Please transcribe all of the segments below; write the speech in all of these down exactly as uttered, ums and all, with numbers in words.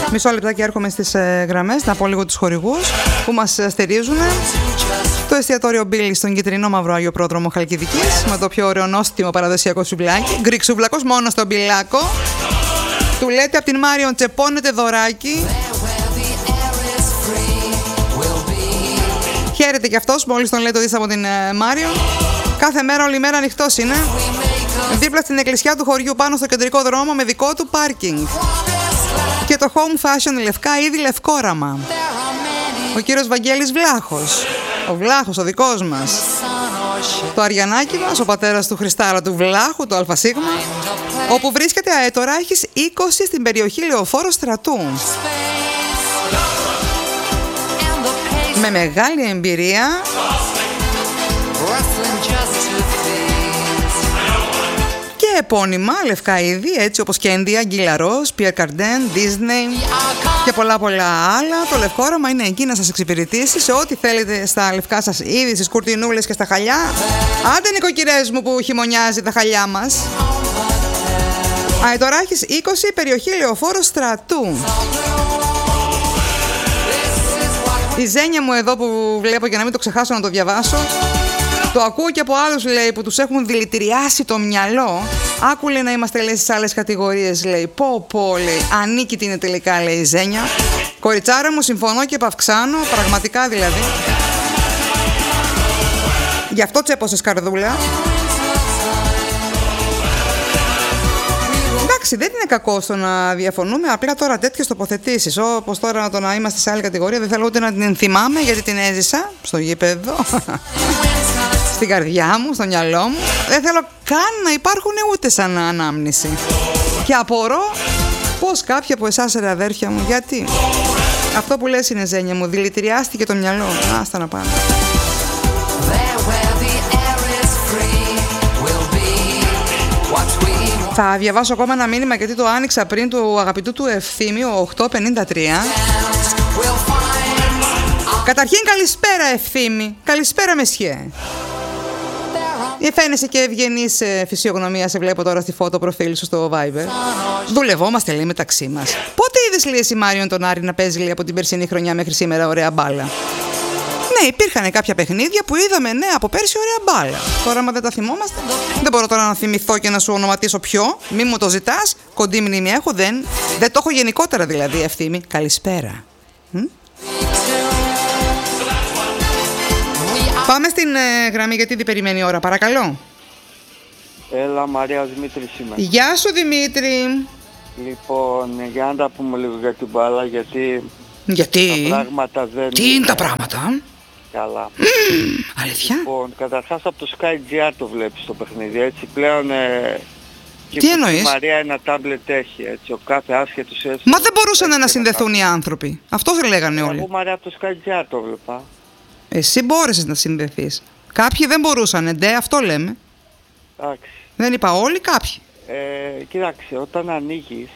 Μισό λεπτάκι έρχομαι στις ε, γραμμές, να πω λίγο τους χορηγούς που μας στηρίζουν. Το εστιατόριο Μπίλι στον Κιτρινό Μαύρο Άγιο Πρόδρομο Χαλκιδικής, με το πιο ωραίο νόστιμο παραδοσιακό σουβλάκι. Γκρικ σουβλακός μόνο στον Μπιλάκο. Του λέτε από την Μάριον τσεπώνετε δωράκι. Χαίρεται κι αυτός, μόλις τον λέτε ότι είστε από την ε, Μάριον. Κάθε μέρα, όλη μέρα ανοιχτός είναι. Δίπλα στην εκκλησιά του χωριού, πάνω στο κεντρικό δρόμο, με δικό του πάρκινγκ. Και το Home Fashion Λευκά, ήδη Λευκόραμα. Ο κύριος Βαγγέλης Βλάχος. Ο Βλάχος, ο δικός μας. Το Αριανάκι μας, ο πατέρας του Χριστάρα του Βλάχου, το ΑΣ. Όπου βρίσκεται αετοράχης είκοσι στην περιοχή Λεωφόρο Στρατού. Με μεγάλη εμπειρία. Και επώνυμα λευκά είδη, έτσι όπως Κέντια, Γκυλαρός, Πιερ Καρντέν, Disney και πολλά πολλά άλλα. Το Λευκόραμα είναι εκεί να σας εξυπηρετήσει σε ό,τι θέλετε στα λευκά σας είδη, στις κουρτινούλες και στα χαλιά. Άντε νοικοκυρές μου που χειμωνιάζει τα χαλιά μας. Αετοράχης είκοσι, περιοχή Λεωφόρο Στρατού. Η ζένια μου εδώ που βλέπω, για να μην το ξεχάσω να το διαβάσω, το ακούω και από άλλους, λέει, που τους έχουν δηλητηριάσει το μυαλό. Άκου, λέει, να είμαστε, λέει, στις άλλες κατηγορίες, λέει. Πω πω, λέει, ανίκητη είναι τελικά, λέει, η ζένια. Κοριτσάρα μου, συμφωνώ και επαυξάνω, πραγματικά δηλαδή. Γι' αυτό τσέπωσες καρδούλα. Εντάξει, δεν είναι κακό στο να διαφωνούμε, απλά τώρα τέτοιες τοποθετήσεις, όπως τώρα το να είμαστε σε άλλη κατηγορία, δεν θέλω ούτε να την ενθυμάμαι, γιατί την έζησα στο γήπεδο, στην καρδιά μου, στο μυαλό μου. Δεν θέλω καν να υπάρχουν ούτε σαν ανάμνηση. Και απορώ πως κάποιοι από εσάς, ρε αδέρφια μου, γιατί αυτό που λες είναι, ζένια μου, δηλητηριάστηκε το μυαλό. Άστα να πάνε. Θα διαβάσω ακόμα ένα μήνυμα, γιατί το άνοιξα πριν, του αγαπητού του Ευθύμη, ο οκτώ πενήντα τρία. Καταρχήν, καλησπέρα Ευθύμη. Καλησπέρα μεσιέ. Φαίνεσαι και ευγενής φυσιογνωμία, σε βλέπω τώρα στη φώτο προφίλ σου στο Viber. Δουλευόμαστε, λέει, μεταξύ μας. Πότε είδες, λέει, εσύ Μάριον τον Άρη να παίζει, λέει, από την περσινή χρονιά μέχρι σήμερα ωραία μπάλα? Ναι, υπήρχαν κάποια παιχνίδια που είδαμε, ναι, από πέρσι ωραία μπάλα. Τώρα, άμα δεν τα θυμόμαστε, δεν μπορώ τώρα να θυμηθώ και να σου ονοματίσω ποιο. Μη μου το ζητάς. Κοντή μνήμη έχω, δεν. Δεν το έχω γενικότερα δηλαδή, Ευθύμη. Καλησπέρα. Μ? Πάμε στην ε, γραμμή, γιατί δεν περιμένει η ώρα, παρακαλώ. Έλα, Μαρία, ο Δημήτρης είμαι. Γεια σου, Δημήτρη. Λοιπόν, για να τα πούμε λίγο για την μπάλα, γιατί... Γιατί? Τα πράγματα δεν... Τι είναι τα πράγματα? Καλά. Mm, αλήθεια? Λοιπόν, καταρχάς από το SkyGR το βλέπεις το παιχνίδι, έτσι. Πλέον... Ε, τι εννοείς? Η Μαρία ένα τάμπλετ έχει, έτσι. Ο κάθε άσχετος έτσι. Μα δεν μπορούσαν να συνδεθούν οι άνθρωποι. Αυτό δεν λέγανε όλοι. Εγώ, Μαρία, από το SkyGR το βλέπα. Εσύ μπόρεσες να συνδεθείς. Κάποιοι δεν μπορούσαν, ντε, αυτό λέμε. Εντάξει. Δεν είπα όλοι, κάποιοι. Ε, κοίταξε, όταν ανοίγεις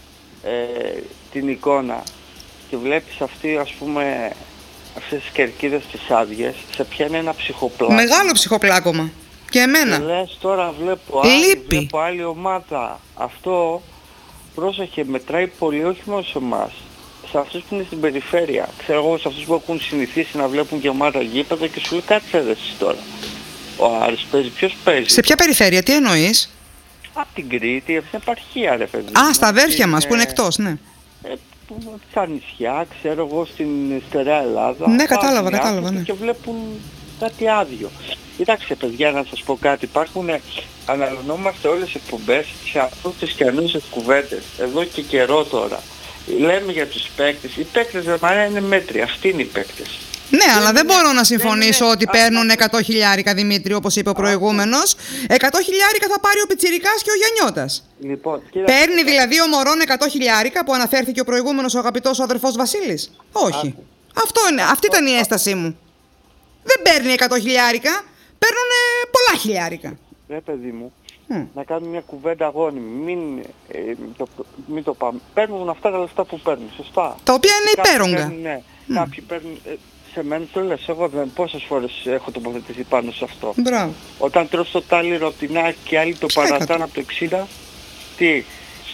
ε, την εικόνα και βλέπεις αυτή, ας πούμε, αυτές τις κερκίδες τις άδειες, σε πιάνει ένα ψυχοπλάκωμα. Μεγάλο ψυχοπλάκωμα. Και εμένα. Και λες, τώρα βλέπω άλλη, Λείπει. βλέπω άλλη ομάδα. Αυτό, πρόσεχε, μετράει πολύ, όχι μόνο σε εμάς. Σε αυτούς που είναι στην περιφέρεια. Ξέρω εγώ, σε αυτούς που έχουν συνηθίσει να βλέπουν γεμάτα γήπεδα και σου λέει κάτσε ρε εσύ τώρα. Ο Άρης παίζει, ποιος παίζει? Σε ποια περιφέρεια, τι εννοείς? Απ' την Κρήτη, από την επαρχία ρε παιδί. Α, στα αδέρφια μας που είναι εκτός, ναι. Ε, στα νησιά, ξέρω εγώ, στην στερεά Ελλάδα. Ναι, κατάλαβα, κατάλαβα, ναι. Και βλέπουν κάτι άδειο. Κοιτάξτε παιδιά, να σας πω κάτι. Υπάρχουν, αναλωνόμαστε όλες τις εκπομπές σε αυτούς τους καινούριες κουβέντες. Εδώ και καιρό τώρα. Λέμε για τους παίκτες. Οι παίκτες δε μ' είναι μέτροι. Αυτοί είναι οι παίκτες. Ναι, δεν αλλά δεν είναι, μπορώ να συμφωνήσω είναι, ότι παίρνουν εκατό χιλιάρικα, Δημήτρη, όπως είπε ο προηγούμενος. εκατό χιλιάρικα θα πάρει ο Πιτσιρικάς και ο Γιαννιώτας. Λοιπόν, παίρνει δηλαδή ο Μωρόν εκατό χιλιάρικα που αναφέρθηκε ο προηγούμενος ο αγαπητός ο αδερφός Βασίλης? Όχι. Άκου. Αυτό είναι, αυτή ήταν η έστασή μου. Δεν παίρνει εκατό χιλιάρικα, παίρνουν πολλά χιλιάρικα. Ρε παιδί μου, Mm. να κάνουμε μια κουβέντα αγώνιμη. Μην, ε, το, μην το πάμε. Παίρνουν αυτά τα λεφτά που παίρνουν, σωστά. Τα οποία είναι υπέρογκα. Ναι, mm. κάποιοι παίρνουν. Ε, σε μένα το λες, εγώ δεν, πόσες φορές έχω τοποθετηθεί πάνω σε αυτό. Μπράβο. Όταν τρως το τάλιρο από την άκρη και άλλοι το παρατάνε από το εξήντα, τι,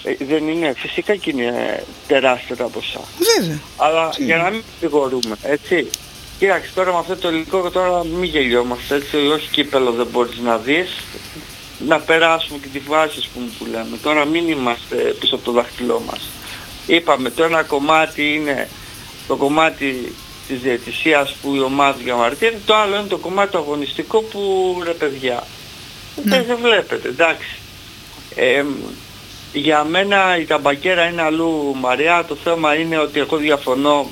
Ε, δεν είναι, φυσικά και είναι τεράστια τα ποσά. Βέβαια. Αλλά Τι. για να μην πληγωρούμε, έτσι. Κοίταξε τώρα με αυτό το υλικό, τώρα μην γελιόμαστε, έτσι. Όχι κύπελο δεν μπορείς να δεις. Να περάσουμε και τη βάση, ας πούμε, που λέμε. Τώρα μην είμαστε πίσω από το δάχτυλό μας. Είπαμε, το ένα κομμάτι είναι το κομμάτι της διαιτησίας που η ομάδα διαμαρτύρεται, το άλλο είναι το κομμάτι το αγωνιστικό που, ρε παιδιά, Ναι. δεν βλέπετε, εντάξει. Ε, για μένα η ταμπακέρα είναι αλλού, Μαριά. Το θέμα είναι ότι εγώ διαφωνώ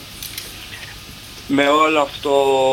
με όλο αυτό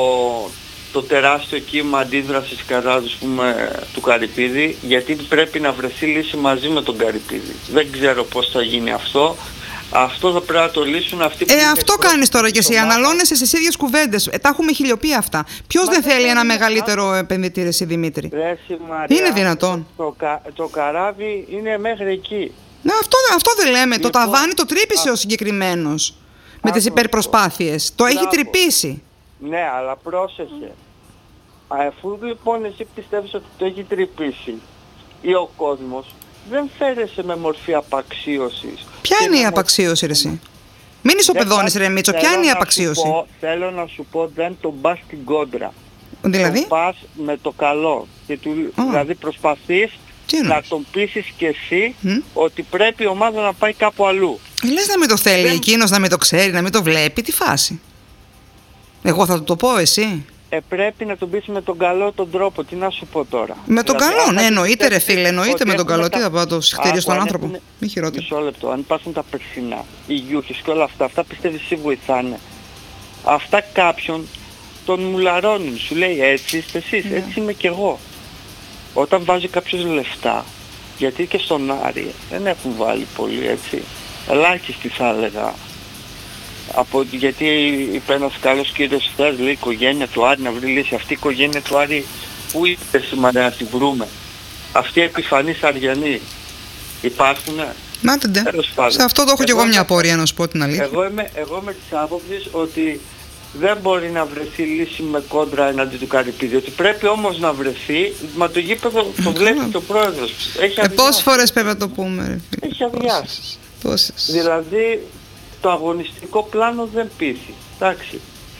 το τεράστιο κύμα αντίδρασης κατά, ας πούμε, του Καρυπίδη, γιατί πρέπει να βρεθεί λύση μαζί με τον Καρυπίδη. Δεν ξέρω πώς θα γίνει αυτό. Αυτό θα πρέπει να το λύσουν αυτοί που... Ε, αυτό κάνεις τώρα κι εσύ. Αναλώνεσαι στις ίδιες κουβέντες. Ε, τα έχουμε χιλιοπεί αυτά. Ποιος δεν θέλει ένα μεγαλύτερο επενδυτή, εσύ Δημήτρη? Ρε, Μαρία, είναι δυνατόν? Το, κα, το καράβι είναι μέχρι εκεί. Ναι, αυτό, αυτό δεν λέμε. Λοιπόν, το ταβάνι το τρύπησε ο συγκεκριμένος. Με τις υπερπροσπάθειες. Το έχει Μπράβο. τρυπήσει. Ναι, αλλά πρόσεχε. Αφού λοιπόν εσύ πιστεύεις ότι το έχει τρυπήσει ή ο κόσμος, δεν φέρεσαι με μορφή απαξίωσης. Ποια Και είναι η με απαξίωση, ρε εσύ? Μην ισοπεδώνεις, ρε Μίτσο. Ποια θέλω είναι η να σου απαξίωση? πω- Θέλω να σου πω, δεν τον πας στην κόντρα. Δηλαδή, Τον πας με το καλό. Και του, Α. δηλαδή προσπαθείς τι να εννοείς? τον πείσεις κι εσύ Μμ. ότι πρέπει η ομάδα να πάει κάπου αλλού. Ε, λες να μην το θέλει Δεν- εκείνος, να μην το ξέρει, να μην το βλέπει. Τι φάση? Εγώ θα του το πω, εσύ? Ε, πρέπει να τον πεις με τον καλό τον τρόπο. Τι να σου πω τώρα. Με τον Δηλαδή, καλό, αν ναι, εννοείται, ρε φίλε, εννοείται ότι με τον έχουμε καλό. τα- Τι θα πάω, το χτίριο στον Άκου, αν άνθρωπο? έχουν- Μη χειρότερο. Μισό λεπτό. Αν υπάρχουν τα περσινά, οι γιούχες και όλα αυτά, αυτά πιστεύεις εσύ βοηθάνε? Αυτά κάποιον τον μουλαρώνουν. Σου λέει έτσι είστε εσείς, Ναι. έτσι είμαι κι εγώ. Όταν βάζει κάποιος λεφτά, γιατί και στον Άρη δεν έχουν βάλει πολύ, έτσι. Ελάχιστοι θα έλεγα. Από, γιατί είπε ένας καλός κύριος χθες, λέει η οικογένεια του Άρη να βρει λύση. Αυτή η οικογένεια του Άρη που είπε σήμερα να τη βρούμε? Αυτοί οι επιφανείς Αριανοί υπάρχουνε? Να την τε. Τέλος πάντων. Σε αυτό το έχω κι εγώ Εγώ μια είμαι- απορία, να σου πω την αλήθεια. Εγώ είμαι, εγώ είμαι της άποψης ότι δεν μπορεί να βρεθεί λύση με κόντρα εναντί του Καρυπίδη. Ότι πρέπει όμως να βρεθεί, μα το γήπεδο το βλέπει το πρόεδρος. Έχει Ε, πόσες αδειάσει. φορές πρέπει να το πούμε, ρε φίλε? Έχει αδειάσει. Πόσες? Δηλαδή το αγωνιστικό πλάνο δεν πείθει. Εντάξει.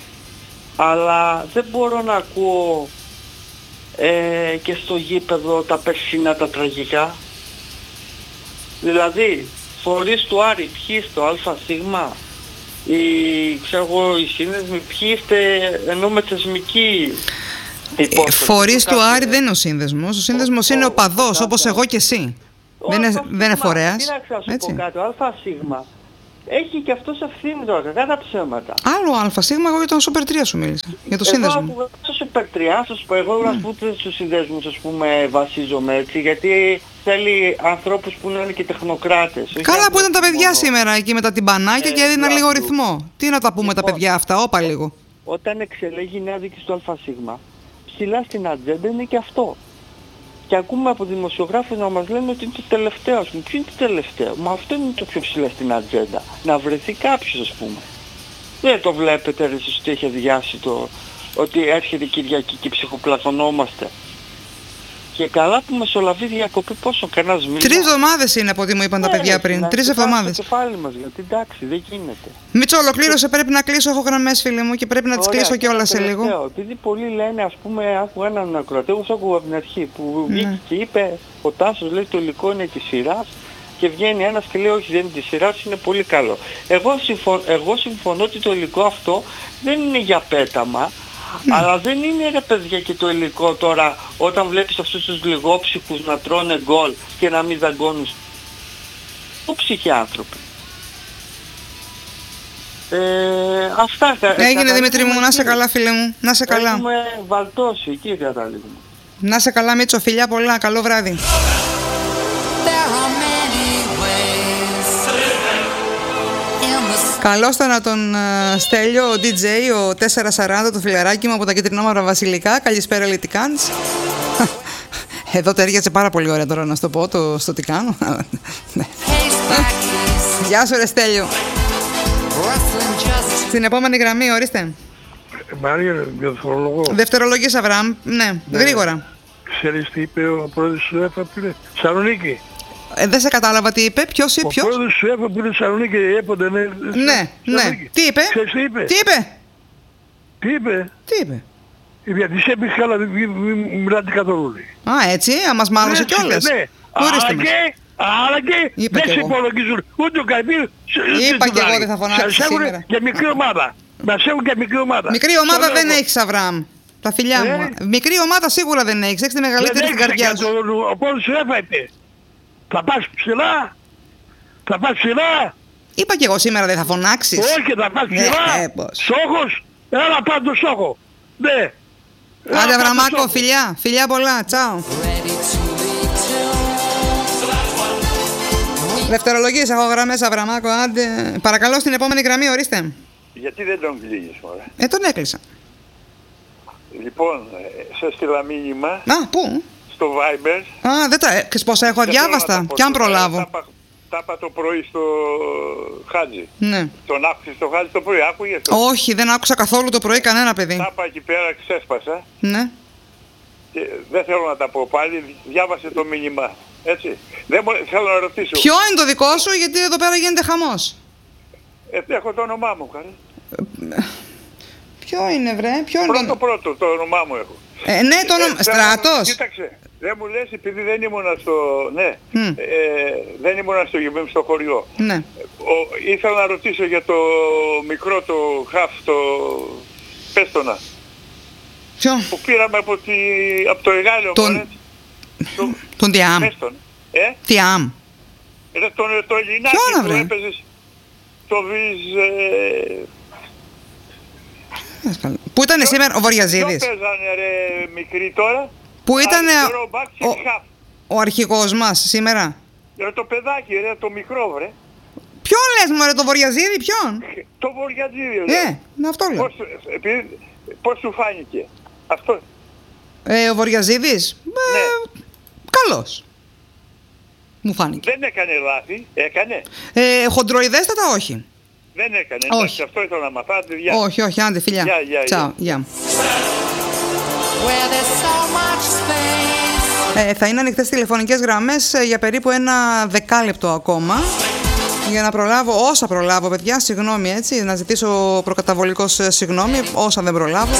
Αλλά δεν μπορώ να ακούω ε, και στο γήπεδο τα περσινά τα τραγικά. Δηλαδή φορείς του Άρη, ποιοι στο ΑΣ, οι, ξέρω εγώ, οι σύνδεσμοι, ποιοι είστε, ενώ με θεσμική υπόσταση. Φορείς του Κάτι- Άρη δεν είναι ο σύνδεσμος. Ο σύνδεσμος Ο- είναι ο- ο παδός, ο- όπως εγώ και εσύ. Ο Δεν είναι, ΑΣ, δεν είναι φορέας. Κοίταξε να σου Έτσι. πω κάτι, ο ΑΣ έχει και αυτός ευθύνη τώρα, κακά τα ψέματα. Άλλο Α, εγώ για τον Σούπερ τρία σου μίλησα. Για το Εγώ σύνδεσμο. από στο Σούπερ τρία, θα σου πω, εγώ ας πούμε στους συνδέσμους, ας πούμε, βασίζομαι έτσι, γιατί θέλει ανθρώπους που να είναι και τεχνοκράτες. όχι Καλά που ήταν τα ανθρώπους παιδιά μόνο. σήμερα εκεί με τα τυμπανάκια Ε, και έδιναν μπράβο. λίγο ρυθμό. Τι να τα πούμε τα Λοιπόν, παιδιά αυτά, όπα λίγο. Όταν εξελέγει η νέα διοίκηση του ΑΣ, ψηλά στην ατζέντα είναι και αυτό. Και ακούμε από δημοσιογράφους να μας λένε ότι είναι το τελευταίο, ας πούμε. Ποιο είναι το τελευταίο? Μα αυτό είναι το πιο ψηλά στην ατζέντα. Να βρεθεί κάποιος, ας πούμε. Δεν το βλέπετε ρε εσείς ότι έχει αδειάσει το... ότι έρχεται η Κυριακή και ψυχοπλακωνόμαστε. Και καλά που μεσολαβεί διακοπή πόσο, κανένας μήνα. Τρεις εβδομάδες είναι από ό,τι μου είπαν τα Ναι, παιδιά ρε, πριν. να Τρεις κοιτάξουμε εβδομάδες. το κεφάλι μας, γιατί εντάξει, δεν γίνεται. Μίτσο, ολοκλήρωσε. Πρέπει να κλείσω. Έχω γραμμές, φίλε μου, και πρέπει να τις Ωραία, κλείσω και κιόλα ένα σε λίγο. τελευταίο. Επειδή πολλοί λένε, ας πούμε, άκουγα έναν ακροατή, εγώ σ' άκουγα από την αρχή, που Ναι. βγήκε και είπε, ο Τάσος λέει το υλικό είναι της σειράς και βγαίνει ένας και λέει όχι δεν είναι της σειράς, είναι πολύ καλό. Εγώ, συμφω... εγώ συμφωνώ ότι το υλικό αυτό δεν είναι για πέταμα, Ναι. αλλά δεν είναι ρε παιδιά και το υλικό τώρα όταν βλέπεις αυτούς τους λιγόψυχους να τρώνε γκολ και να μην δαγκώνουν. Ψυχοί άνθρωποι. Ε, αυτά κα- Έγινε καταλήγουμε Δημήτρη μου, να σε εκεί. καλά, φίλε μου. Να σε καλά. Έχουμε βαλτώσει, εκεί καταλήγουμε. Να σε καλά, Μίτσο, φιλιά πολλά. Καλό βράδυ. Καλώς το να τον ε, Στέλιο, ο ντι τζέι, ο τετρακόσια σαράντα, το φιλαράκι μου από τα κεντρινόμαυρα βασιλικά. Καλησπέρα, λέει, τι κάνεις. Εδώ τέριαζε πάρα πολύ ωραία τώρα να σου το πω το, στο τι κάνω. Γεια σου ρε Στέλιο. Στην επόμενη γραμμή, ορίστε. Μαρία, δευτερολογώ. Δευτερολογής Αβραάμ, ναι, γρήγορα. Ξέρεις τι είπε ο πρόεδρος του ΕΦΑ πριν? Σαλονίκη. Ε, δεν σε κατάλαβα τι είπε, ποιος ή ποιος. Ο πρόεδρος του ΕΠΟ που είναι Θεσσαλονίκη έπονται, ναι. Ναι, ναι. Τι είπε, Ξέρεις τι είπε. τι είπε, Τι είπε. τι είπε. Γιατί σε έπεισε καλά, μην μιλάτε καθόλου. Α, έτσι, α, μας μάλωσε κιόλας. Ναι, Ορίστε μας. άρα και Είπα δεν κι σε εγώ. υπολογίζουν ούτε ο Καρπίου. Είπα κι εγώ δεν θα φωνάξεις σήμερα. Για μικρή ομάδα. Μας έχουν και μικρή ομάδα. Μικρή ομάδα Το δεν λέω. έχεις, Αβραάμ. Τα φιλιά Ε. μου. Μικρή ομάδα σίγουρα δεν έχεις. Έχεις τη Δεν μεγαλύτερη στην έχεις καρδιά και σου. το- Ο πόνος σου έφαγε. Θα πας ψηλά. Θα πας ψηλά. Είπα κι εγώ σήμερα δεν θα φωνάξεις. Όχι, θα πας Ναι, ψηλά. ε, πώς. Στόχος. Έλα πάμε το στόχο. Ναι. Έλα, Άντε πάμε το Αβραμάκο, στόχο. φιλιά. Φιλιά πολλά. Τσάου. Δευτερολογίες έχω γραμμές, Αβραμάκο. Άντε. Παρακαλώ στην επόμενη γραμμή, ορίστε. Γιατί δεν τον κλείνεις, μωρέ. Ε, τον έκλεισα. Λοιπόν, ε, σε στείλα μήνυμα Α, πού? στο Viber. Α, δεν τα... ε, Ξέρεις πόσα έχω Δεν θέλω να αδιάβαστα. τα πω Κι αν τώρα, προλάβω. Τα είπα- τα είπα το πρωί στο Χάτζη. Ναι. Τον άκουσες στο Χάτζη το πρωί, άκουγες το. Όχι, δεν άκουσα καθόλου το πρωί κανένα παιδί. Τα είπα εκεί πέρα, ξέσπασα. Ναι. Και δεν θέλω να τα πω πάλι, διάβασε το μήνυμα. Έτσι. Δεν μου, θέλω να ρωτήσω. Ποιο είναι το δικό σου, γιατί εδώ πέρα γίνεται χαμός. Ε, έχω το όνομά μου, καλέ. Ποιο είναι, βρε, ποιο είναι. Πρώτο Το... πρώτο το όνομά μου έχω. Ε, ναι, το όνομα. Ε, θέλω- Στράτος. Κοίταξε, δεν μου λες επειδή δεν ήμουνα στο... Ναι, Μμ. ε, δεν ήμουνα στο γυμνάσιο στο χωριό. Ναι. Ο, ήθελα να ρωτήσω για το μικρό το χαφ, το πέστονα, Ποιο. που πήραμε από, τη, από το Εγάλεο. Τον- μωρέ. Το Τον Τιάμ. πέστον. Ε, Τιάμ. ρε, τον, το Ελληνάκι Ποιον, που βρε? έπαιζες, το Βίζ... Ε, Πού ήταν σήμερα ο ποιο Βοριαζίδης. παίζανε ρε μικρή τώρα. Πού ήταν Αριστερό μπακ και ο, χαφ. ο αρχηγός μας σήμερα. Ρε το παιδάκι ρε, το μικρό βρε. Ποιον λες μωρέ, το Βοριαζίδη, ποιον. Το Βοριατζίδι Ε, να αυτό λέω. Πώς, επειδή, πώς σου φάνηκε αυτό. Ε, ο Βοριαζίδης. Ε, Ναι. καλός. Μου φάνηκε. Δεν έκανε λάθη, έκανε. Ε, χοντροειδέστατα όχι. Δεν έκανε. Όχι. Εντάξει, αυτό ήθελα να μαθάτε. Γεια. Όχι, όχι, άντε φιλιά. Γεια, γεια, Τσάου, γεια. Where there's so much space. Ε, θα είναι ανοιχτές τηλεφωνικές γραμμές ε, για περίπου ένα δεκάλεπτο ακόμα. Για να προλάβω, όσα προλάβω, παιδιά, συγγνώμη έτσι, να ζητήσω προκαταβολικός ε, συγγνώμη, όσα δεν προλάβω.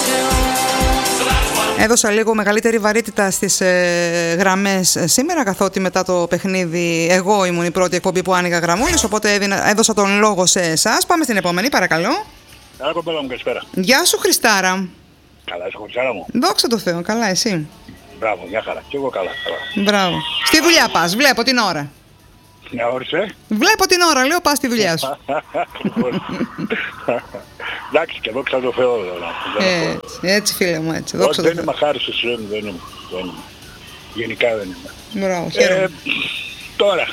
Έδωσα λίγο μεγαλύτερη βαρύτητα στις ε, γραμμές ε, σήμερα, καθότι μετά το παιχνίδι εγώ ήμουν η πρώτη εκπομπή που άνοιγα γραμμούλες, οπότε έδινα, έδωσα τον λόγο σε εσάς. Πάμε στην επόμενη, παρακαλώ. Καλά κοπέλα μου, καλησπέρα. Γεια σου Χριστάρα. Καλά, είσαι κοριτσάρα μου. Δόξα τω Θεώ, καλά εσύ. Μπράβο, μια χαρά. Και εγώ καλά. καλά. Μπράβο. Στη δουλειά πας, βλέπω την ώρα. Μια όρισε. Βλέπω την ώρα, λέω πας στη δουλειά σου. Λοιπόν. Εντάξει, και δόξα τω Θεώ. Έτσι, έτσι φίλε μου, έτσι. Δόξα τω Δεν Θεώ. είμαι χάριστος, δεν είμαι. Δεν είμαι. Δεν είμαι. Γενικά δεν είμαι. Μπράβο, Ε, χαίρομαι. τώρα,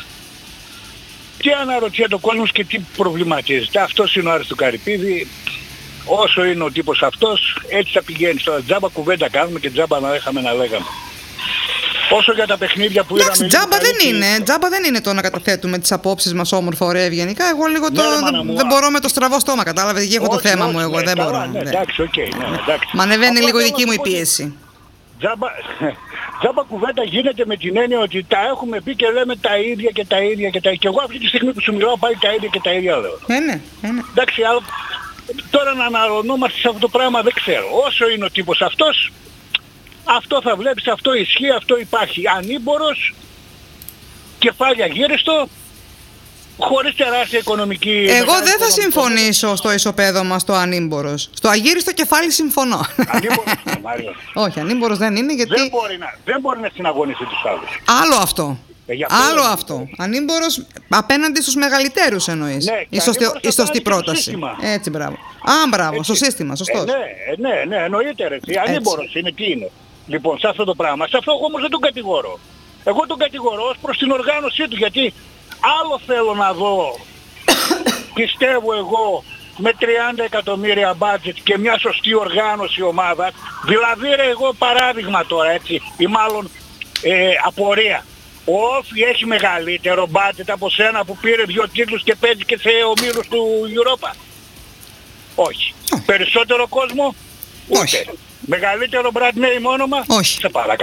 τι αναρωτιέται ο κόσμος και τι προβληματίζεται. Αυτός είναι ο Άρης του Καρυπίδη. Όσο είναι ο τύπος αυτός, έτσι θα πηγαίνει. Τώρα τζάμπα κουβέντα κάνουμε και τζάμπα να έχαμε να λέγαμε. Όσο για τα παιχνίδια που Εντάξει, είδαμε... τζάμπα λίγο δεν καλύτερη- είναι. Τζάμπα δεν είναι το να καταθέτουμε τις απόψεις μας όμορφα, ωραία, ευγενικά. Εγώ λίγο το. Ναι, ρε, μάνα μου, δεν α. μπορώ με το στραβό στόμα, κατάλαβες. Εκεί έχω το Όχι, θέμα όχι, μου, εγώ ναι, δεν καλά, μπορώ. Ναι, ναι. εντάξει, οκ, ναι, εντάξει. Μα ανεβαίνει Απλά λίγο η θέλω δική να μου η σου πω ότι πίεση. Τζάμπα, τζάμπα κουβέντα γίνεται με την έννοια ότι τα έχουμε πει και λέμε τα ίδια και τα ίδια και τα ίδια. Και εγώ αυτή τη στιγμή που σου μιλάω πάλι τα ίδια και τα ίδια λέω. Ε, ναι, ε, ναι. Εντάξει, αλλά τώρα να αναρρωνόμαστε σε αυτό το πράγμα δεν ξέρω. Όσο είναι ο τύπος αυτός, αυτό θα βλέπεις, αυτό ισχύει, αυτό υπάρχει. Ανήμπορος, κεφάλια γύριστο, χωρίς τεράστια οικονομική... Εγώ μεγάλη δεν θα οικονομική- συμφωνήσω στο ισοπαίδο μας το ανήμπορος. Στο αγύριστο κεφάλι συμφωνώ. Ανήμπορος, ναι, Μάριο. Όχι, ανήμπορος δεν είναι Δεν γιατί. μπορεί να, δεν μπορεί να συναγωνίσει τους άλλους. Άλλο αυτό. Ε, γι' αυτό Άλλο λέω. αυτό. Ανήμπορος απέναντι στους μεγαλύτερους εννοείς. Ναι, και η σωστή, ανήμπορος η σωστή απέναντι στο πρόταση. σύστημα. Έτσι, μπράβο. Α, μπράβο, Έτσι. στο σύστημα, σωστός. Ε, ναι, ε, ναι, ναι, εννοείται ρε. Τι ανήμπορος είναι, τι είναι. Λοιπόν, σε αυτό το πράγμα. Σε αυτό εγώ όμως δεν τον κατηγορώ. Εγώ τον κατηγορώ ως προς την οργάνωσή του, γιατί άλλο θέλω να δω, πιστεύω εγώ, με τριάντα εκατομμύρια budget και μια σωστή οργάνωση ομάδα. Δηλαδή ρε, εγώ παράδειγμα τώρα έτσι, ή μάλλον ε, απορία. Ο Όφη έχει μεγαλύτερο budget από σένα που πήρε δύο τίτλους και παίζει και σε ομίλους του Europa. Όχι. Περισσότερο κόσμο, ούτε. Όχι. Μεγαλύτερο brand name όνομα, Όχι. σε παρακαλώ.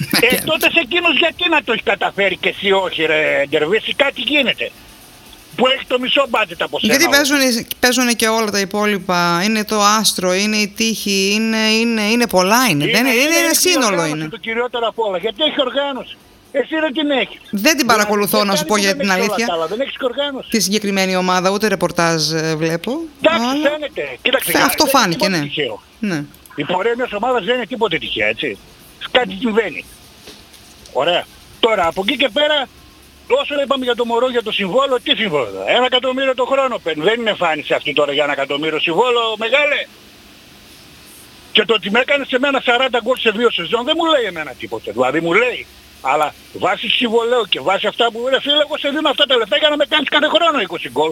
Ε, τότε σε εκείνος γιατί να το έχει καταφέρει και εσύ όχι ρε Γκερβίση, κάτι γίνεται. Που έχει το μισό μπάτζετ από σένα. Γιατί παίζουν, παίζουν και όλα τα υπόλοιπα. Είναι το άστρο, είναι η τύχη, είναι, είναι, είναι πολλά είναι. Είναι, είναι, είναι, είναι σύνολο είναι. Το κυριότερο από όλα. Γιατί έχει οργάνωση. Εσύ δεν την έχεις. Δεν την παρακολουθώ να σου πω για την αλήθεια. Καλά, δεν έχεις οργάνωση. Τη συγκεκριμένη ομάδα, ούτε ρεπορτάζ βλέπω. Εντάξει, αλλά... φαίνεται. Κοίταξε, Φαι, αυτό φάνηκε, ναι. ναι. Η πορεία μιας ομάδας δεν είναι τίποτε τυχαία, έτσι. Κάτι συμβαίνει. Ωραία. Τώρα από εκεί και πέρα, όσο είπαμε για το μωρό, για το συμβόλο, τι συμβόλο. Ένα εκατομμύριο το χρόνο παίρνει. Δεν είναι εμφάνιση αυτή τώρα για ένα εκατομμύριο συμβόλο, μεγάλε. Και το ότι με έκανε σε μένα σαράντα γκολ σε δύο σεζόν δεν μου λέει εμένα τίποτε. Δηλαδή μου λέει. Αλλά βάσει συμβολέου και βάσει αυτά που είναι φίλε, εγώ σε δίνω αυτά τα λεφτά για να με κάνεις κάθε χρόνο είκοσι γκολ.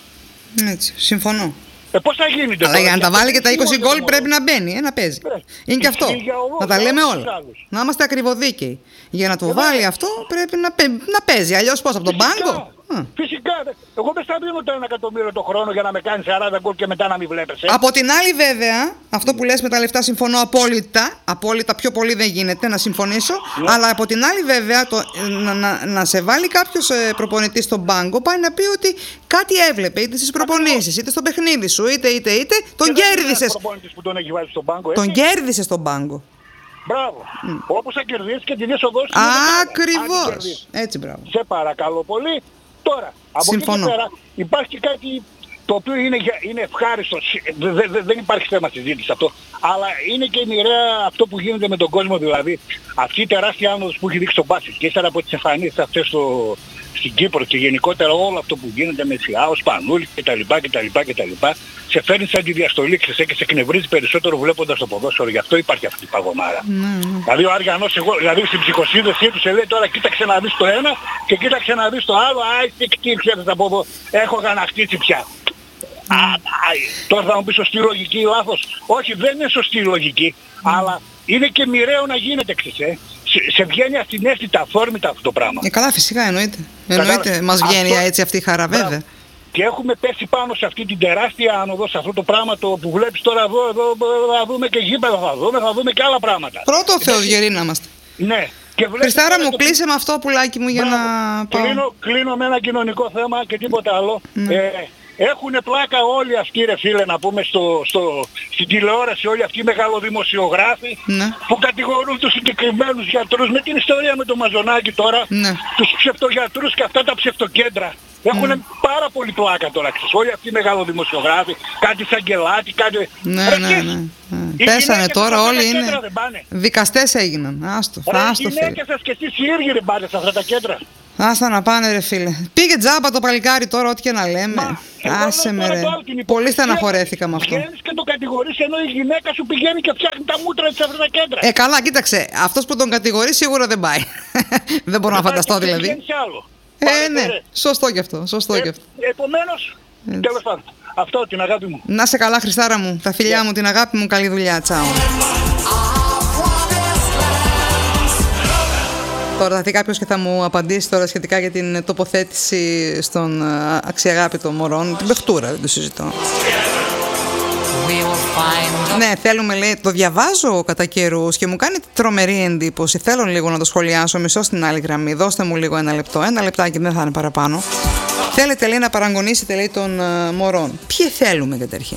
Έτσι, συμφωνώ. Ε, πώς θα γίνει τώρα. Αλλά για να τα βάλει και τα είκοσι γκολ πρέπει να μπαίνει, ε, να παίζει. Ναι. Είναι και αυτό. Να τα λέμε όλα. Να είμαστε ακριβοδίκαιοι. Για να το ε, βάλει αυτό πρέπει να, να παίζει. Αλλιώς πώς, από τον πάγκο. Φυσικά. Εγώ δεν θα δίνω το ένα εκατομμύριο το χρόνο για να με κάνει σαράντα γκολ και μετά να μην βλέπεσαι. Από την άλλη, βέβαια, αυτό που λες με τα λεφτά συμφωνώ απόλυτα. Απόλυτα, πιο πολύ δεν γίνεται να συμφωνήσω. Ναι. Αλλά από την άλλη, βέβαια, το, να, να, να σε βάλει κάποιος ε, προπονητής στον πάγκο πάει να πει ότι κάτι έβλεπε, είτε στις προπονήσεις, είτε στο παιχνίδι σου, είτε, είτε, είτε. Τον κέρδισες. Που τον έχει βάλει στον πάγκο, τον κέρδισες στον πάγκο. Μπράβο. Mm. Όπως θα κερδίσει και την είσοδο σου. Ακριβώς. Έτσι, μπράβο. Σε παρακαλώ πολύ. Τώρα, από Συμφωνώ. εκεί και πέρα υπάρχει κάτι το οποίο είναι, είναι ευχάριστο. Δεν, δε, δεν υπάρχει θέμα συζήτηση αυτό. Αλλά είναι και μοιραία αυτό που γίνεται με τον κόσμο. Δηλαδή, αυτή η τεράστια άνοδος που έχει δείξει το μπάσκετ και ύστερα από τις εμφανίσεις αυτές στο, στην Κύπρο και γενικότερα όλο αυτό που γίνεται με Σιάο, Σπανούλη κτλ. κτλ. Σε φέρνει σαν τη διαστολή ξεσέ και σε εκνευρίζει περισσότερο βλέποντας το ποδόσφαιρο. Γι' αυτό υπάρχει αυτή η παγωμάρα. Mm. Δηλαδή ο Άργανος, εγώ, δηλαδή στην ψυχοσύνδεσή του σε λέει τώρα κοίταξε να δεις το ένα και κοίταξε να δεις το άλλο. Άι, τι κτήρξε από εδώ, έχω γαναχτίσει πια. Mm. Α, α, τώρα θα μου πει σωστή λογική ή λάθος. Όχι, δεν είναι σωστή λογική, mm. αλλά είναι και μοιραίο να γίνεται ξεσέ. Σε, σε βγαίνει αστυναίσθητα, αφόρμητα αυτό το πράγμα. Ε, καλά, φυσικά εννοείται. Εννοείται, μας βγαίνει αυτό, έτσι αυτή η χαρά, βέβαια. Μπράβο. Και έχουμε πέσει πάνω σε αυτή την τεράστια άνοδο, σε αυτό το πράγμα το που βλέπεις τώρα εδώ, εδώ θα δούμε και γήπεδα, θα δούμε, θα δούμε και άλλα πράγματα. Πρώτο Θεός γεροί να είμαστε. Ναι. Χριστάρα μου, το... κλείσε με αυτό πουλάκι μου για Μπράβο. να πάω. Κλείνω, κλείνω με ένα κοινωνικό θέμα και τίποτα άλλο. Ναι. Ε, έχουν πλάκα όλοι αυτοί ρε φίλε να πούμε στο, στο, στην τηλεόραση όλοι αυτοί οι μεγαλοδημοσιογράφοι ναι. που κατηγορούν τους συγκεκριμένους γιατρούς με την ιστορία με το Μαζονάκι τώρα, ναι. τους ψευτογιατρούς και αυτά τα ψευτοκέντρα. Έχουν mm. πάρα πολύ πλάκα τώρα, ξέρεις, όλοι αυτοί οι μεγάλοδημοσιογράφοι, κάτι Σαγγελάτη, κάτι... Ναι, Ρε, ναι, ναι, ναι. Πέσανε τώρα όλοι είναι... Δικαστές έγιναν, άστο, Ρε, άστο οι γυναίκες σας και εσείς οι ίδιοι δεν πάνε σε αυτά τα κέντρα. Άστα να πάνε ρε φίλε. Πήγε τζάμπα το παλικάρι τώρα, ό,τι και να λέμε. Μα, άσε με ρε. Πολύ στεναχωρέθηκα με αυτό. Βγαίνεις και το κατηγορείς ενώ η γυναίκα σου πηγαίνει και φτιάχνει τα μούτρα της σε αυτά τα κέντρα. Ε, καλά, κοίταξε. Αυτός που τον κατηγορεί σίγουρα δεν πάει. Δεν μπορώ να φανταστώ δηλαδή. Ε, ναι, σωστό κι αυτό. Σωστό κι αυτό. Επομένως, τέλος πάντων. Αυτό, την αγάπη μου. Να σε καλά, Χριστάρα μου. Τα φιλιά μου, την αγάπη μου. Καλή δουλειά. Τσάου. Τώρα θα δει κάποιος και θα μου απαντήσει τώρα σχετικά για την τοποθέτηση στον αξιαγάπητο Μωρόν. Την παιχτούρα, δεν το συζητώ. Ναι, θέλουμε, λέει, το διαβάζω κατά καιρούς και μου κάνει τρομερή εντύπωση. Θέλω λίγο να το σχολιάσω, μισό στην άλλη γραμμή. Δώστε μου λίγο ένα λεπτό, ένα λεπτάκι, δεν θα είναι παραπάνω. Θέλετε, λέει, να παραγωνίσετε, λέει, τον uh, Μωρόν. Ποιοι θέλουμε καταρχήν?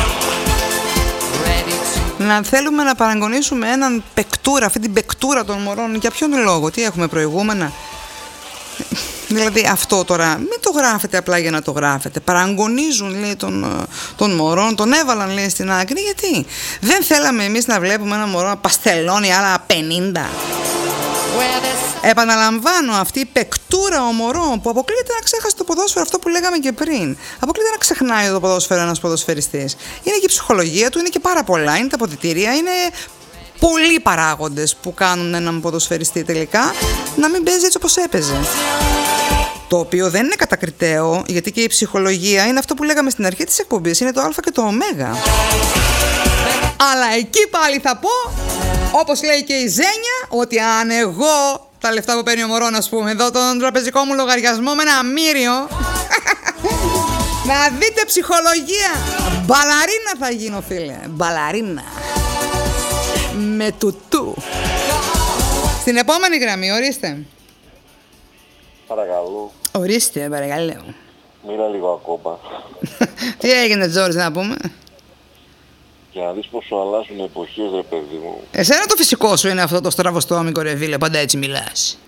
Να θέλουμε να παραγωνίσουμε έναν παικτούρα, αυτή την παικτούρα των Μωρών. Για ποιον λόγο, τι έχουμε προηγούμενα? Δηλαδή αυτό τώρα, μην το γράφετε απλά για να το γράφετε. Παραγωνίζουν, λέει, τον, τον Μωρόν, τον έβαλαν, λέει, στην άκρη. Γιατί δεν θέλαμε εμείς να βλέπουμε ένα Μωρό να παστελώνει άλλα πενήντα? Επαναλαμβάνω, αυτή η παικτούρα ο Μωρόν που αποκλείεται να ξέχασε το ποδόσφαιρο, αυτό που λέγαμε και πριν. Αποκλείεται να ξεχνάει το ποδόσφαιρο ένας ποδοσφαιριστής. Είναι και η ψυχολογία του, είναι και πάρα πολλά, είναι τα αποδυτήρια, είναι πολλοί παράγοντες που κάνουν έναν ποδοσφαιριστή τελικά να μην παίζει έτσι όπως έπαιζε. Το οποίο δεν είναι κατακριτέο, γιατί και η ψυχολογία είναι αυτό που λέγαμε στην αρχή της εκπομπής, είναι το α και το ω. Αλλά εκεί πάλι θα πω, όπως λέει και η Ζένια, ότι αν εγώ τα λεφτά που παίρνει ο Μωρόν, ας πούμε, εδώ τον τραπεζικό μου λογαριασμό με ένα μύριο, να δείτε ψυχολογία, μπαλαρίνα θα γίνω, φίλε, μπαλαρίνα με τουτού. Στην επόμενη γραμμή, ορίστε. Παρακαλώ. Ορίστε, παρακαλώ. Μίλα λίγο ακόμα. Τι έγινε, Τζόρις, να πούμε. Για να δεις πόσο αλλάζουν οι εποχές, ρε παιδί μου. Εσένα το φυσικό σου είναι αυτό το στραβοστόμικο, ρε φίλε, πάντα έτσι μιλάς.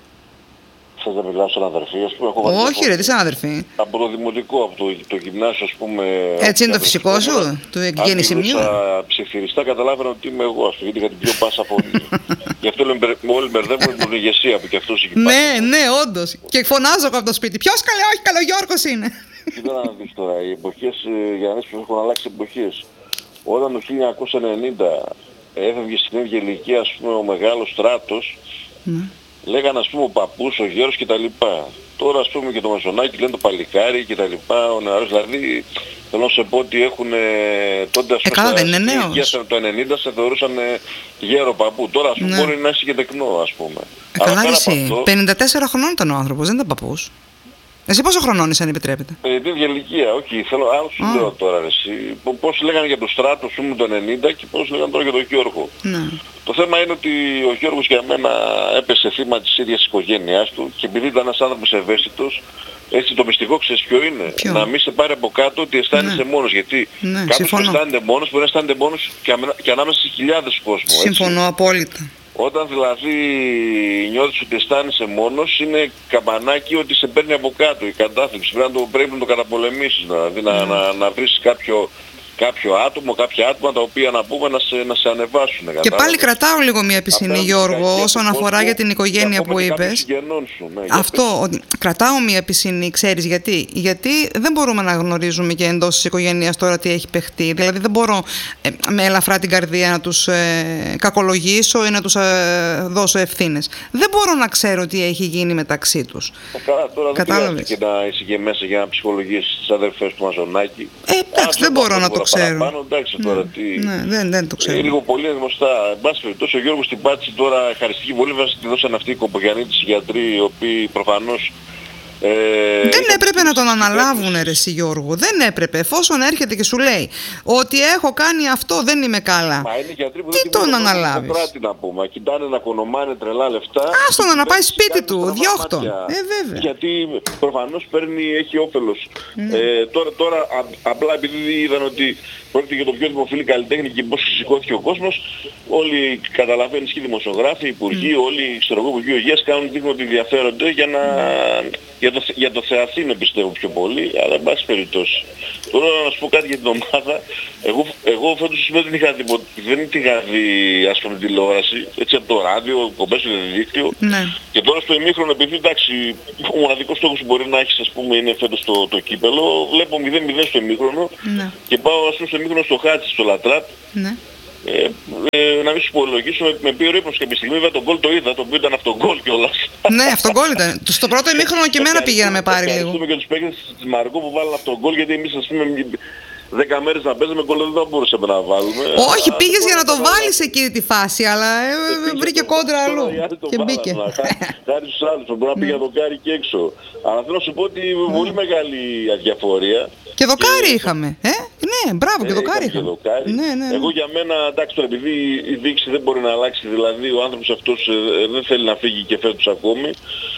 Θες να μιλάω σαν αδερφή, ας πούμε. Έχω Όχι, ρε, τι σαν αδερφή. Από το δημοτικό, από το, το γυμνάσιο, ας πούμε. Έτσι είναι το φυσικό σου, του εκγέννη σημείου. Αν μιλούσα ψιθυριστά, καταλάβαινα ότι είμαι εγώ, ας πούμε, γιατί είχα την πιο πάσα φωνή. Γι' αυτό όλοι μπερδεύουν την ηγεσία που κι αυτός έχει πάει. Ναι, ναι, όντως. Και φωνάζω από το σπίτι. Ποιος καλέ, όχι, Καλογιώργος είναι. Κοίτα να δεις τώρα, οι εποχές, για να δεις πως έχουν αλλάξει εποχές. Όταν το χίλια εννιακόσια ενενήντα έφευγε στην ίδια ηλικία, ας πούμε, ο μεγάλος Στράτος, mm. λέγανε, ας πούμε, ο παππούς, ο γέρος κτλ. Τώρα, ας πούμε, και το Μαζονάκι λένε το παλικάρι κτλ. Ο νεαρός, δηλαδή, θέλω να σε πω ότι έχουν τότε, ας πούμε, ε, στην ηλικία το ενενήντα σε θεωρούσαν γέρο παππού. Τώρα, ας πούμε, ναι. μπορεί να είσαι και τεκνό, ας πούμε. Ε, καλά, εσύ, πενήντα τέσσερα χρονών ήταν ο άνθρωπος, δεν ήταν παππούς. Εσύ πόσο χρονών είσαι, αν επιτρέπετε? Ε, την ίδια ηλικία, όχι, θέλω, άλλο σου λέω τώρα, εσύ. Πώς λέγανε για τον Στράτο, σου μου το ενενήντα και πώς λέγανε τώρα για τον Γιώργο. Ναι. Το θέμα είναι ότι ο Γιώργος για μένα έπεσε θύμα της ίδιας οικογένειάς του και επειδή ήταν ένας άνθρωπος ευαίσθητος, έτσι το μυστικό ξέρεις ποιο είναι. Ποιο? Να μην σε πάρει από κάτω ότι αισθάνεσαι ναι. μόνος. Γιατί ναι, κάποιος που αισθάνεται μόνος μπορεί να αισθάνεται μόνος και, και ανάμεσα στις χιλιάδες κόσμου. Συμφωνώ απόλυτα. Όταν δηλαδή νιώθεις ότι αισθάνεσαι μόνος, είναι καμπανάκι ότι σε παίρνει από κάτω η κατάθλιψη. Πρέπει να το, πρέπει να το καταπολεμήσεις, δηλαδή να, mm. να, να βρεις κάποιο, κάποιο άτομο, κάποια άτομα τα οποία να πούμε να σε, να σε ανεβάσουν. Και κατάλαβα. Πάλι κρατάω λίγο μια πισινή, Γιώργο, όσον αφορά κόσμο, για την οικογένεια που είπες. Σου, ναι, αυτό, ότι κρατάω μια πισινή, ξέρεις γιατί. Γιατί δεν μπορούμε να γνωρίζουμε και εντός της οικογένειας τώρα τι έχει παιχτεί. Δηλαδή δεν μπορώ ε, με ελαφρά την καρδία να τους ε, κακολογήσω ή να τους ε, δώσω ευθύνες. Δεν μπορώ να ξέρω τι έχει γίνει μεταξύ τους. Ε, καλά, τώρα κατάλαβες. Δεν χρειάζεται και να είσαι και μέσα για να ψυχολογήσεις τις αδερφές του Μαζονάκη. Ε, εντάξει, δεν μπορώ να το ξέρω. Παραπάνω, εντάξει, ναι, τώρα, τι... ναι, δεν, δεν το ξέρω. Είναι λίγο πολύ γνωστά. Εν πάση περιπτώσει, ο Γιώργος την πάτησε τώρα χαριστική βολή, τη δώσαν αυτοί οι κομπογιανίτες γιατροί, οι οποίοι προφανώς... Ε, δεν έπρεπε να τον αναλάβουν, ρε εσύ Γιώργο. Δεν έπρεπε. Εφόσον έρχεται και σου λέει ότι έχω κάνει αυτό, δεν είμαι καλά. Μα είναι γιατροί που τι δεν τον αναλάβεις? Δεν να πούμε. Κοιτάνε να κονομάνε τρελά λεφτά. Άστον να πάει σπίτι του, διώχτω. Ε, βέβαια. Γιατί προφανώς παίρνει, έχει όφελος. Mm. Ε, τώρα, τώρα α, απλά επειδή είδαν ότι πρόκειται για το πιο δημοφιλή καλλιτέχνη και πώς σηκώθηκε ο κόσμος, όλοι καταλαβαίνεις και οι δημοσιογράφοι, οι υπουργοί, mm. όλοι οι ξέρω εγώ, υπουργοί υγείας κάνουν δείχνουν ότι ενδιαφέρονται για να... Mm. Για το, για το Θεαθήνο πιστεύω πιο πολύ, αλλά εν πάση περιπτώσει. Τώρα να σου πω κάτι για την ομάδα. Εγώ, εγώ φέτος δεν είχα δει, δεν είχα δει ας πούμε τηλεόραση, έτσι από το ράδιο, κομπές στο διαδίκτυο. Ναι. Και τώρα στο ημίχρονο, επειδή εντάξει, ο μοναδικός στόχος που μπορεί να έχεις ας πούμε είναι φέτος το, το κύπελο, βλέπω μηδέν μηδέν στο ημίχρονο ναι. και πάω ας πούμε στο ημίχρονο στο Χάτσι, στο Λατράπ. Ναι. Ε, ε, να μην σου υπολογίσω, με, με πήρε ύπνος κάποια στιγμή, βέβαια τον γκολ το είδα, το οποίο ήταν αυτογκολ κιόλας. Ναι, αυτογκολ ήταν. Στο πρώτο ημίχρονο και εμένα πήγε να με πάρει λίγο. Ευχαριστούμε και τους παίκτες της Μαρκό που βάλουν αυτογκολ, γιατί εμείς ας πούμε δέκα μέρες να παίζουμε γκολ δεν θα μπορούσαμε να βάλουμε. Όχι, πήγες για να το βάλεις εκείνη τη φάση, αλλά ε, βρήκε κόντρα αλλού και μπήκε. Χάρη στους άλλους, μπορεί να πήγε να το κάνει και έξω. Αλλά θέλω να σου πω ότι πολύ μεγάλη αδιαφορία. Και δοκάρι είχαμε, ε? Ναι, μπράβο, και δοκάρι είχαμε. Ναι, ναι, ναι. Εγώ για μένα, εντάξει τώρα, επειδή η διοίκηση δεν μπορεί να αλλάξει, δηλαδή ο άνθρωπος αυτός ε, δεν θέλει να φύγει και φέτος ακόμη,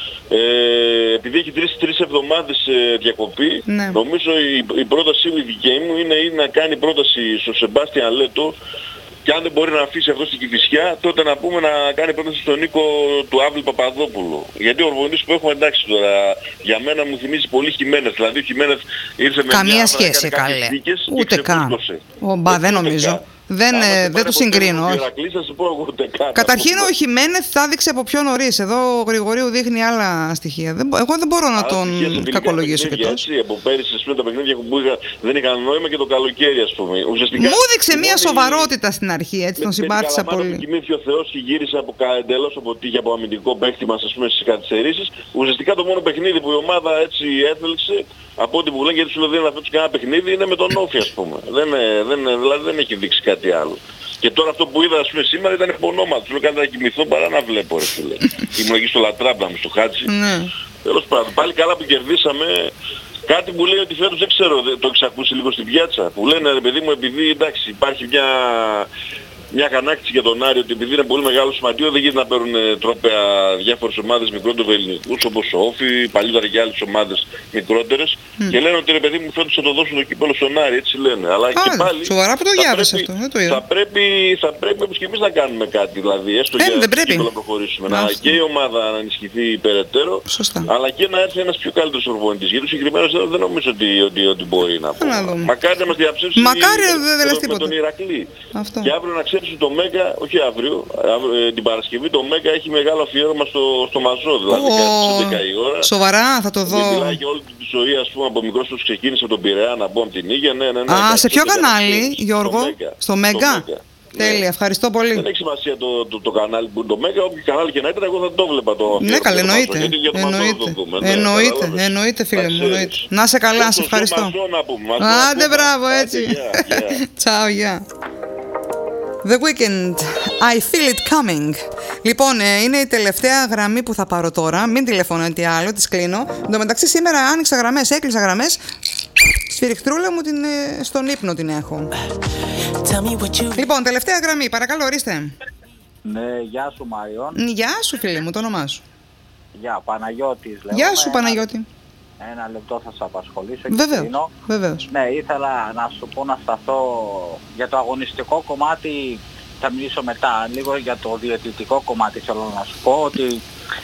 ε, επειδή έχει τρεις, τρεις εβδομάδες ε, διακοπή, ναι. νομίζω η, η πρόταση η δική μου είναι, είναι να κάνει πρόταση στον Σεμπάστιαν Λέτο, και αν δεν μπορεί να αφήσει αυτό στην Κηφισιά, τότε να πούμε να κάνει πρόταση στον Νίκο του Αύλη Παπαδόπουλου. Γιατί ο Ορβονής που έχουμε, εντάξει τώρα, για μένα μου θυμίζει πολύ Χιμένες. Δηλαδή ο Χιμένες ήρθε με καμία μια σχέση, καλέ. Ούτε καν. Ο, μπα, δεν νομίζω. Δεν, ε, δεν το συγκρίνω. Όχι. Καταρχήν ο Χιμένεθ θα έδειξε από πιο νωρίς. Εδώ ο Γρηγορίου δείχνει άλλα στοιχεία. Εγώ δεν μπορώ να τον κακολογήσω και τόσο. Από πέρυσι πριν τα παιχνίδια που είχα, δεν είχαν νόημα και το καλοκαίρι ας πούμε. Ουσιαστικά, μου έδειξε μια σοβαρότητα στην αρχή, έτσι τον συμπάθησα πολύ. Με κοιμήθηκε ο Θεός και γύρισε από εντελώς από τύχη, από αμυντικό παίχτη μας ας πούμε στις καθυστερήσεις. Ουσιαστικά το μόνο παιχνίδι που η ομάδα έτσι έθελξε, από ό,τι που λένε, γιατί σου λέει δεν θα φέτος κανένα παιχνίδι, είναι με τον Όφη ας πούμε. Δεν, δεν, δηλαδή δεν έχει δείξει κάτι άλλο. Και τώρα αυτό που είδα ας πούμε σήμερα ήταν υπονόματος. Λέω κάτι να κοιμηθώ παρά να βλέπω ρε φίλε. Ήμουν εκεί στο Λατράμπλα μου, στο Χάτσι. Τέλος πάντων, πάλι καλά που κερδίσαμε. Κάτι που λέει ότι φέτος δεν ξέρω, το έχεις ακούσει λίγο στην πιάτσα. Που λένε ρε παιδί μου, επειδή εντάξει υπάρχει μια... μια κανάκτηση για τον Άρη ότι επειδή είναι πολύ μεγάλο σωματείο δεν γίνεται να παίρνουν τρόπαια διάφορες ομάδες μικρότερου ελληνικούς όπως ο Όφη, παλιότερα και άλλες ομάδες μικρότερες mm. και λένε ότι ρε παιδί μου φέτος θα το δώσουν το κύπελλο στον Άρη, έτσι λένε. Αλλά Α, και πάλι σοβαρά που το διάβασε αυτό, δεν το είδα. Θα πρέπει, θα πρέπει όπως και εμείς να κάνουμε κάτι, δηλαδή έστω ε, για το κύπελλο να προχωρήσουμε. Να, και η ομάδα να ενισχυθεί περαιτέρω, Σωστά. αλλά και να έρθει ένας πιο καλύτερος προπονητής. Γιατί συγκεκριμένως δεν νομίζω ότι, ότι, ότι μπορεί να πω. Μακάρι να μας διαψεύσει με τον Ηρακλή. Αυτό. Και αύριο να ξέρεις ότι το Μέγκα, όχι αύριο, αύριο, την Παρασκευή το Μέγκα έχει μεγάλο αφιέρωμα στο, στο Μαζό, δηλαδή oh, κάτι στις έντεκα η ώρα. Σοβαρά, θα το δω. Και μιλάει για όλη τη ζωή, ας πούμε, από μικρός τους ξεκίνησε από τον Πειραιά να μπω από την Ήγια. Ναι, ναι, ναι. Α, σε ποιο κανάλι, Γιώργο? Στο Μέγκα. Τέλεια, ευχαριστώ πολύ. Δεν έχει σημασία το, το, το κανάλι που είναι το Μέγκα, όποιο κανάλι και να ήταν, εγώ θα το βλέπα το. Ναι, καλά, εννοείται. Γιατί για το εννοείται, το δούμε, εννοείται, ναι, εννοείται, φίλε μου. Εννοείται. Να σε καλά, σε ευχαριστώ. Άντε, μπράβο, έτσι. Τσάου, γεια. The Weeknd, I feel it coming. Λοιπόν, είναι η τελευταία γραμμή που θα πάρω τώρα. Μην τηλεφωνάτε άλλο, τις κλείνω. Εν τω μεταξύ, σήμερα άνοιξα γραμμές, έκλεισα γραμμές. Σφυριχτρούλα μου την, στον ύπνο την έχω. Λοιπόν, τελευταία γραμμή, παρακαλώ, ορίστε. Ναι, γεια σου Μάριον. Γεια σου φίλε μου, το όνομά σου. Γεια, Παναγιώτης λέω. Γεια σου Παναγιώτη. Ένα λεπτό θα σε απασχολήσω. Βεβαίως, βεβαίως. Ναι, ήθελα να σου πω να σταθώ για το αγωνιστικό κομμάτι, θα μιλήσω μετά. Λίγο για το διαιτητικό κομμάτι θέλω να σου πω ότι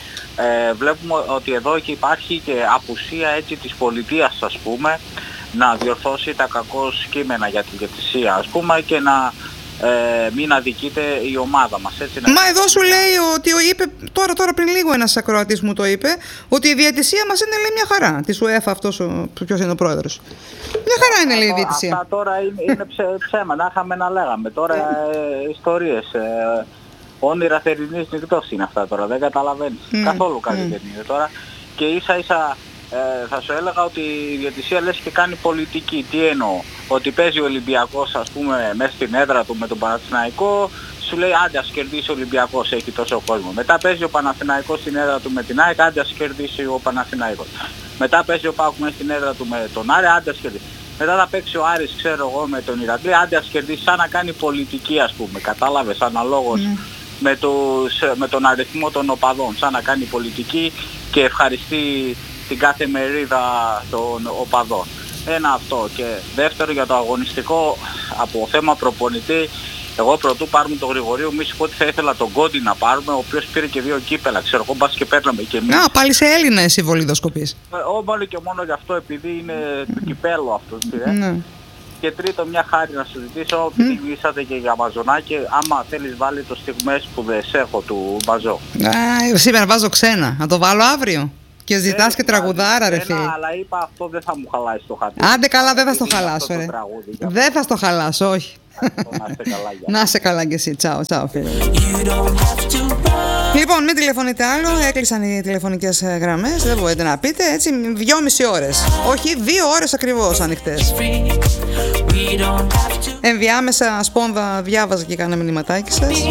ε, βλέπουμε ότι εδώ και υπάρχει και απουσία έτσι της πολιτείας, ας πούμε, να διορθώσει τα κακώς κείμενα για τη διαιτησία, ας πούμε, και να ε, μην αδικείται η ομάδα μας. Έτσι, Μα να... εδώ σου λέει ότι είπε, τώρα, τώρα πριν λίγο ένας ακροατής μου το είπε, ότι η διαιτησία μας είναι, λέει, μια χαρά. Της UEFA αυτός, ο, ποιος είναι ο πρόεδρος. Μια χαρά είναι, λέει, η διαιτησία. Αυτά τώρα είναι, είναι ψε, ψέμα, να είχαμε να λέγαμε. Τώρα ε, ιστορίες, ε, όνειρα θερινής νυχτός είναι αυτά τώρα, δεν καταλαβαίνεις. Mm. Καθόλου κάτι mm. δεν είναι τώρα. Και ίσα ίσα Ε, θα σου έλεγα ότι η διαιτησία λες και κάνει πολιτική. Τι εννοώ? Ότι παίζει ο Ολυμπιακός, ας πούμε, μέσα στην έδρα του με τον Παναθηναϊκό, σου λέει άντε ας κερδίσει ο Ολυμπιακός, έχει τόσο κόσμο. Μετά παίζει ο Παναθηναϊκός στην έδρα του με την ΑΕΚ, άντε ας κερδίσει ο Παναθηναϊκός. Μετά παίζει ο ΠΑΟΚ μέσα στην έδρα του με τον Άρη, άντε ας κερδίσει. Μετά θα παίξει ο Άρης, ξέρω εγώ, με τον Ηρακλή, άντε ας κερδίσει, σαν να κάνει πολιτική, ας πούμε. Κατάλαβες, αναλόγως mm. με, τους, με τον αριθμό των οπαδών, σαν να κάνει πολιτική και ευχαριστεί την κάθε μερίδα των οπαδών. Ένα αυτό. Και δεύτερο, για το αγωνιστικό, από θέμα προπονητή, εγώ πρωτού πάρουμε τον Γρηγορίου, μη σου πω ότι θα ήθελα τον Κόντι να πάρουμε, ο οποίος πήρε και δύο κύπελα. Ξέρω εγώ, μπας και παίρναμε και εμείς. Α, πάλι σε Έλληνα εσύ βολιδοσκοπείς. Ω, μόνο και μόνο γι' αυτό, επειδή είναι του κυπέλου αυτό. Ναι. Και τρίτο, μια χάρη να σου ζητήσω, επειδή mm. είσατε και για μαζονάκι, άμα θέλεις βάλει το στιγμές που δεν σε έχω του Μπαζό. Α, σήμερα βάζω ξένα. Να το βάλω αύριο. Και ζητάς και τραγουδάρα, ρε φίλε. Αλλά είπα αυτό δεν θα μου χαλάσει το χατί. Άντε καλά, δεν θα στο χαλάσω, ρε. Δεν θα στο χαλάσω, όχι. Να σε καλά κι εσύ. Τσάου, τσάου φίλε. Λοιπόν, μην τηλεφωνείτε άλλο. Έκλεισαν οι τηλεφωνικές γραμμές. Δεν μπορείτε να πείτε. Έτσι, δυόμιση ώρες. Όχι, δύο ώρες ακριβώς ανοιχτές. Ενδιάμεσα σπόνδα διάβαζα και κάνα μηνυματάκι σας.